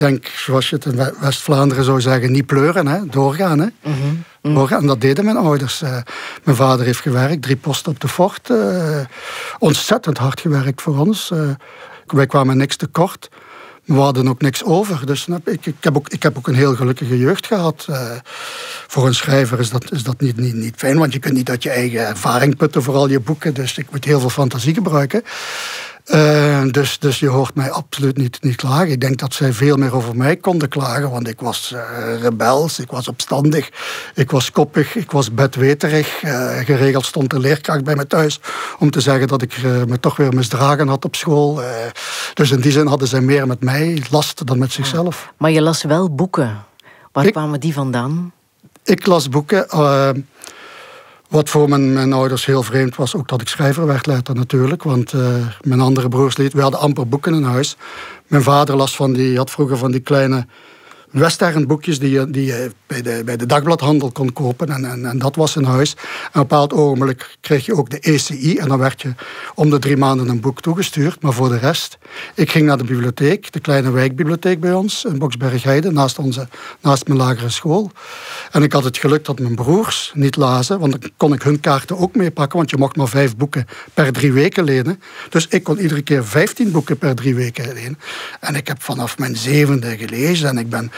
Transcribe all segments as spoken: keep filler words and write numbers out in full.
Ik denk, zoals je het in West-Vlaanderen zou zeggen, niet pleuren, hè? Doorgaan. Hè? Mm-hmm. Mm. Doorgaan. En dat deden mijn ouders. Uh, mijn vader heeft gewerkt, drie posten op de Fort. Uh, ontzettend hard gewerkt voor ons. Uh, wij kwamen niks tekort. We hadden ook niks over. Dus ik, ik, heb ook, ik heb ook een heel gelukkige jeugd gehad. Uh, voor een schrijver is dat, is dat niet, niet, niet fijn, want je kunt niet uit je eigen ervaring putten voor al je boeken. Dus ik moet heel veel fantasie gebruiken. Uh, dus, dus je hoort mij absoluut niet, niet klagen. Ik denk dat zij veel meer over mij konden klagen, want ik was uh, rebels, ik was opstandig, ik was koppig, ik was bedweterig. Uh, geregeld stond de leerkracht bij me thuis om te zeggen dat ik uh, me toch weer misdragen had op school. Uh, dus in die zin hadden zij meer met mij last dan met zichzelf. Maar je las wel boeken. Waar ik, kwamen die vandaan? Ik las boeken... Uh, Wat voor mijn, mijn ouders heel vreemd was, ook dat ik schrijver werd later natuurlijk. Want uh, mijn andere broers, we hadden amper boeken in huis. Mijn vader las van die, had vroeger van die kleine westernboekjes die je, die je bij, de, bij de dagbladhandel kon kopen. En, en, en dat was in huis. En op een bepaald ogenblik kreeg je ook de E C I. En dan werd je om de drie maanden een boek toegestuurd. Maar voor de rest, ik ging naar de bibliotheek. De kleine wijkbibliotheek bij ons in Boksbergheide. Naast, onze, naast mijn lagere school. En ik had het geluk dat mijn broers niet lazen. Want dan kon ik hun kaarten ook meepakken. Want je mocht maar vijf boeken per drie weken lenen. Dus ik kon iedere keer vijftien boeken per drie weken lenen. En ik heb vanaf mijn zevende gelezen. En ik ben...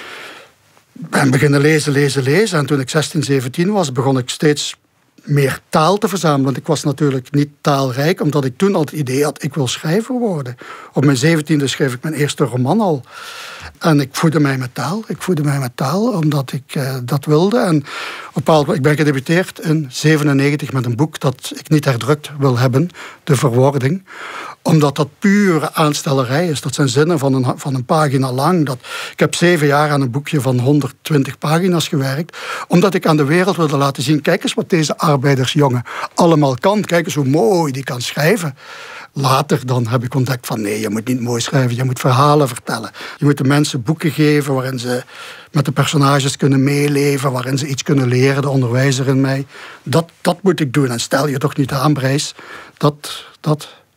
Ik ben beginnen lezen, lezen, lezen. En toen ik zestien, zeventien was, begon ik steeds meer taal te verzamelen. Want ik was natuurlijk niet taalrijk, omdat ik toen al het idee had, ik wil schrijver worden. Op mijn zeventiende schreef ik mijn eerste roman al. En ik voedde mij met taal. Ik voedde mij met taal, omdat ik uh, dat wilde. En op bepaald, ik ben gedebuteerd in zevenennegentig met een boek dat ik niet herdrukt wil hebben, De Verwording. Omdat dat pure aanstellerij is. Dat zijn zinnen van een, van een pagina lang. Dat, ik heb zeven jaar aan een boekje van honderdtwintig pagina's gewerkt. Omdat ik aan de wereld wilde laten zien, kijk eens wat deze arbeidersjongen allemaal kan. Kijk eens hoe mooi die kan schrijven. Later dan heb ik ontdekt van nee, je moet niet mooi schrijven. Je moet verhalen vertellen. Je moet de mensen boeken geven waarin ze met de personages kunnen meeleven. Waarin ze iets kunnen leren, de onderwijzer in mij. Dat, dat moet ik doen. En stel je toch niet aan, Brijs. Dat... dat